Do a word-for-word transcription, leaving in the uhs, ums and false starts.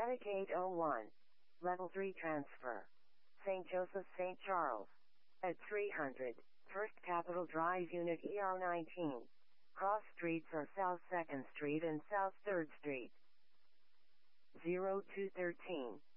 Medicaid oh one. Level three transfer. Saint Joseph Saint Charles. At three hundred, First Capitol Drive Unit E R nineteen. Cross streets are South second Street and South third Street. zero two one three.